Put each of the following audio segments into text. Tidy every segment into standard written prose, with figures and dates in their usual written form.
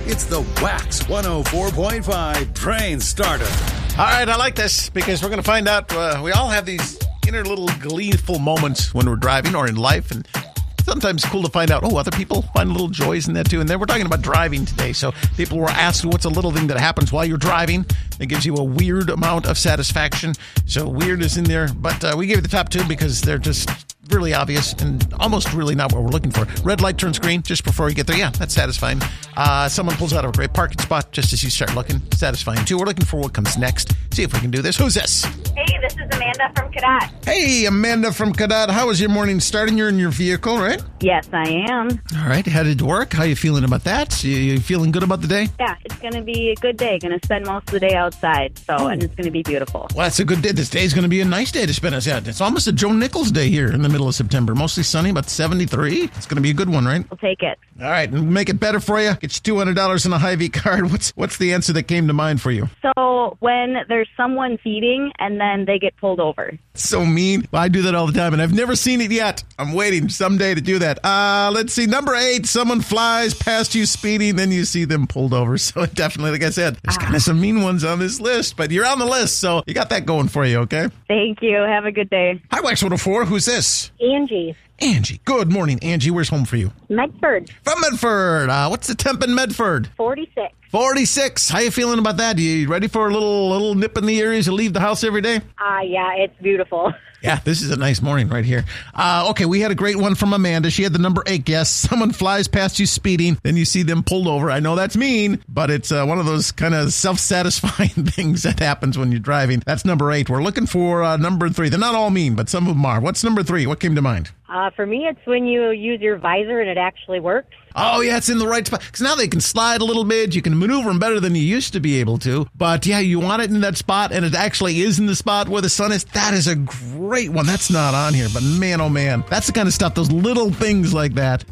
It's the Wax 104.5 Train Starter. All right, I like this because we're going to find out we all have these inner little gleeful moments when we're driving or in life, and sometimes it's cool to find out, other people find little joys in that too. And then we're talking about driving today. So people were asked what's a little thing that happens while you're driving that gives you a weird amount of satisfaction. So weird is in there, but we gave it the top two because they're just really obvious and almost really not what we're looking for. Red light turns green just before you get there. Yeah, that's satisfying. Someone pulls out of a great parking spot just as you start looking. Satisfying too. We're looking for what comes next. See if we can do this. Who's this? Hey, this is Amanda from Cadott. Hey, Amanda from Cadott. How was your morning starting? You're in your vehicle, right? Yes, I am. All right. Headed to work. How you feeling about that? You feeling good about the day? Yeah, it's going to be a good day. Going to spend most of the day outside, and it's going to be beautiful. Well, that's a good day. This day's going to be a nice day to spend. It's almost a Joe Nichols day here in the middle of September. Mostly sunny, about 73. It's going to be a good one, right? We'll take it. All right. And make it better for you. Get you $200 in a Hy-Vee card. What's the answer that came to mind for you? So when there's someone feeding and then they get pulled over. So mean. Well, I do that all the time, and I've never seen it yet. I'm waiting someday to do that. Let's see. Number 8, someone flies past you speeding, then you see them pulled over. So definitely, like I said, there's kind of some mean ones on this list, but you're on the list, so you got that going for you, okay? Thank you. Have a good day. Hi, Wax 104. Who's this? Angie. Angie. Good morning, Angie. Where's home for you? Medford. From Medford. What's the temp in Medford? 46. 46. How you feeling about that? You ready for a little nip in the ear as you leave the house every day? Yeah, it's beautiful. Yeah, this is a nice morning right here. Okay, we had a great one from Amanda. She had the number 8 guess. Someone flies past you speeding, then you see them pulled over. I know that's mean, but it's one of those kind of self-satisfying things that happens when you're driving. That's number 8. We're looking for number 3. They're not all mean, but some of them are. What's number 3? What came to mind? For me, it's when you use your visor and it actually works. Oh, yeah, it's in the right spot. Because now they can slide a little bit. You can maneuver them better than you used to be able to. But, yeah, you want it in that spot, and it actually is in the spot where the sun is. That is a great one. That's not on here. But, man, oh, man. That's the kind of stuff, those little things like that.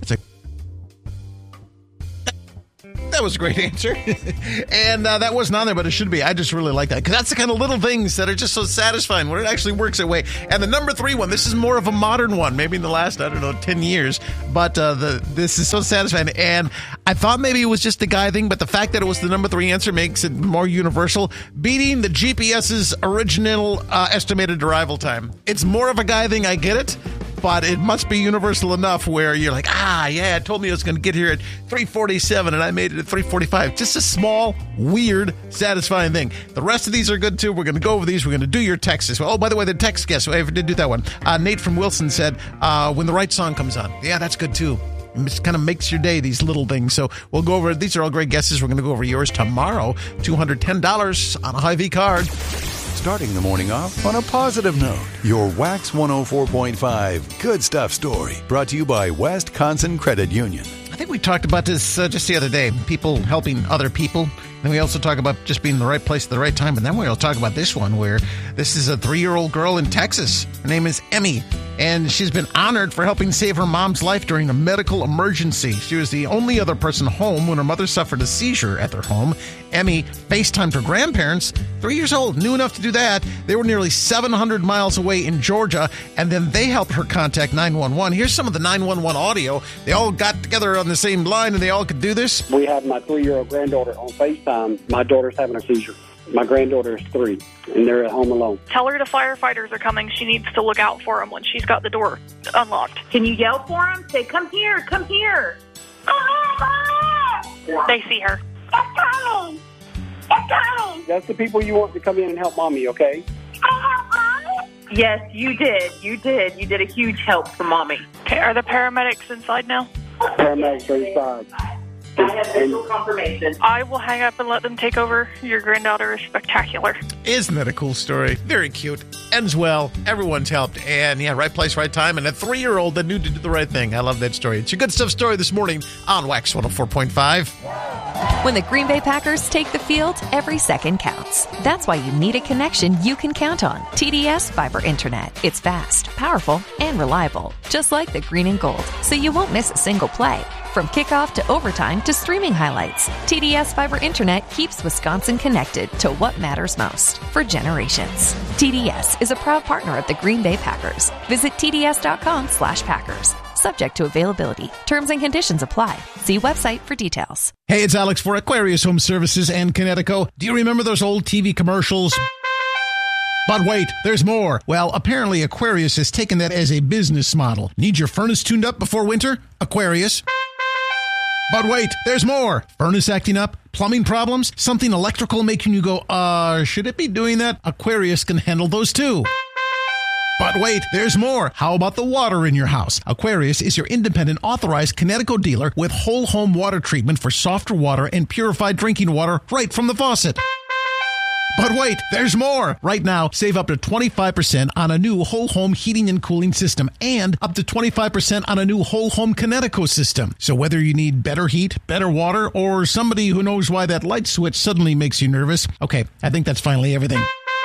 That was a great answer. And that wasn't on there, but it should be. I just really like that because that's the kind of little things that are just so satisfying when it actually works that way. And the number 3 one, this is more of a modern one, maybe in the last, 10 years. But this is so satisfying. And I thought maybe it was just a guy thing, but the fact that it was the number 3 answer makes it more universal, beating the GPS's original estimated arrival time. It's more of a guy thing, I get it. But it must be universal enough where you're like, it told me I was going to get here at 3:47 and I made it at 3:45. Just a small, weird, satisfying thing. The rest of these are good too. We're going to go over these. We're going to do your texts as well. Oh, by the way, the text guess. I did do that one. Nate from Wilson said, when the right song comes on. Yeah, that's good too. It just kind of makes your day, these little things. So we'll go over, these are all great guesses. We're going to go over yours tomorrow. $210 on a Hy-Vee card. Starting the morning off on a positive note. Your Wax 104.5 Good Stuff story. Brought to you by Wisconsin Credit Union. I think we talked about this just the other day. People helping other people. Then we also talk about just being in the right place at the right time. And then we'll talk about this one where this is a 3-year-old girl in Texas. Her name is Emmy. And she's been honored for helping save her mom's life during a medical emergency. She was the only other person home when her mother suffered a seizure at their home. Emmy FaceTimed her grandparents, 3 years old, knew enough to do that. They were nearly 700 miles away in Georgia, and then they helped her contact 911. Here's some of the 911 audio. They all got together on the same line, and they all could do this. We have my 3-year-old granddaughter on FaceTime. My daughter's having a seizure. My granddaughter is 3, and they're at home alone. Tell her the firefighters are coming. She needs to look out for them when she's got the door unlocked. Can you yell for them? Say, come here, come here. They see her. It's coming. It's coming. That's the people you want to come in and help Mommy, okay? Yes, you did. You did. You did a huge help for Mommy. Okay, are the paramedics inside now? Paramedics are inside. I have visual confirmation. I will hang up and let them take over. Your granddaughter is spectacular. Isn't that a cool story? Very cute. Ends well. Everyone's helped. And yeah, right place, right time. And a 3-year-old that knew to do the right thing. I love that story. It's your Good Stuff story this morning on Wax 104.5. When the Green Bay Packers take the field, every second counts. That's why you need a connection you can count on. TDS Fiber Internet. It's fast, powerful, and reliable. Just like the green and gold. So you won't miss a single play. From kickoff to overtime to streaming highlights, TDS Fiber Internet keeps Wisconsin connected to what matters most for generations. TDS is a proud partner of the Green Bay Packers. Visit TDS.com/Packers. subject to availability. Terms and conditions apply. See website for details. Hey, it's Alex for Aquarius Home Services and Connecticut. Do you remember those old TV commercials? But wait, there's more. Well, apparently Aquarius has taken that as a business model. Need your furnace tuned up before winter? Aquarius. But wait, there's more. Furnace acting up? Plumbing problems? Something electrical making you go, should it be doing that? Aquarius can handle those too. But wait, there's more. How about the water in your house? Aquarius is your independent authorized Connecticut dealer with whole home water treatment for softer water and purified drinking water right from the faucet. But wait, there's more. Right now, save up to 25% on a new whole home heating and cooling system and up to 25% on a new whole home Connecticut system. So whether you need better heat, better water, or somebody who knows why that light switch suddenly makes you nervous, okay, I think that's finally everything.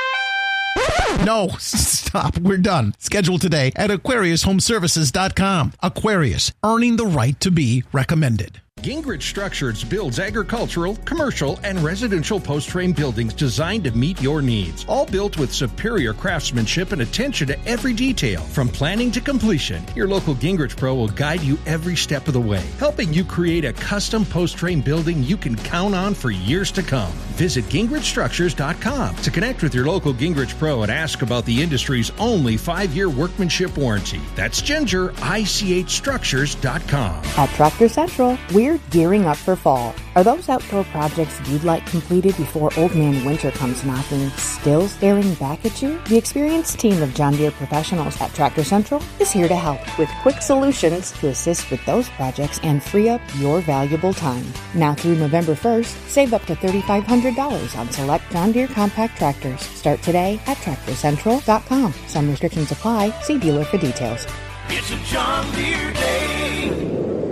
No, stop. We're done. Schedule today at AquariusHomeservices.com. Aquarius, earning the right to be recommended. Gingrich Structures builds agricultural, commercial, and residential post-frame buildings designed to meet your needs. All built with superior craftsmanship and attention to every detail. From planning to completion, your local Gingrich Pro will guide you every step of the way, helping you create a custom post-frame building you can count on for years to come. Visit GingrichStructures.com to connect with your local Gingrich Pro and ask about the industry's only 5-year workmanship warranty. That's GingerICHStructures.com. At Tractor Central, we're gearing up for fall. Are those outdoor projects you'd like completed before Old Man Winter comes knocking still staring back at you? The experienced team of John Deere professionals at Tractor Central is here to help with quick solutions to assist with those projects and free up your valuable time. Now through November 1st, save up to $3,500 on select John Deere compact tractors. Start today at TractorCentral.com. Some restrictions apply. See dealer for details. It's a John Deere day.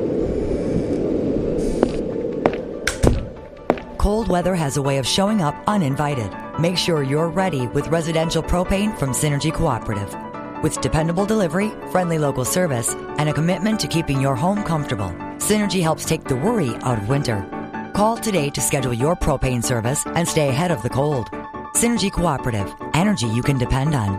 Cold weather has a way of showing up uninvited. Make sure you're ready with residential propane from Synergy Cooperative. With dependable delivery, friendly local service, and a commitment to keeping your home comfortable, Synergy helps take the worry out of winter. Call today to schedule your propane service and stay ahead of the cold. Synergy Cooperative. Energy you can depend on.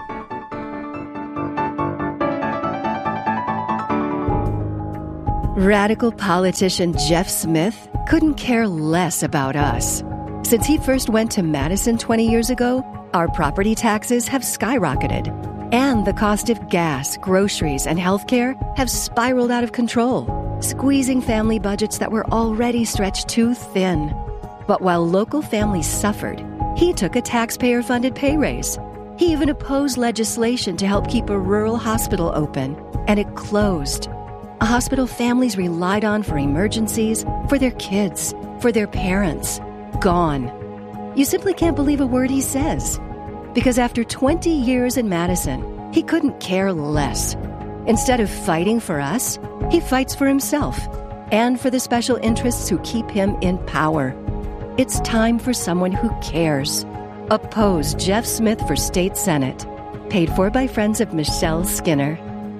Radical politician Jeff Smith couldn't care less about us. Since he first went to Madison 20 years ago, our property taxes have skyrocketed, and the cost of gas, groceries, and healthcare have spiraled out of control, squeezing family budgets that were already stretched too thin. But while local families suffered, he took a taxpayer-funded pay raise. He even opposed legislation to help keep a rural hospital open, and it closed. A hospital families relied on for emergencies, for their kids, for their parents. Gone. You simply can't believe a word he says. Because after 20 years in Madison, he couldn't care less. Instead of fighting for us, he fights for himself and for the special interests who keep him in power. It's time for someone who cares. Oppose Jeff Smith for State Senate. Paid for by friends of Michelle Skinner.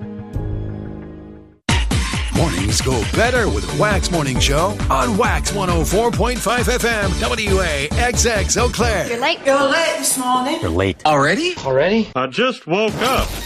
Mornings go better with Wax Morning Show on Wax 104.5 FM, WAXX Eau Claire. You're late. You're late this morning. You're late. Already? I just woke up.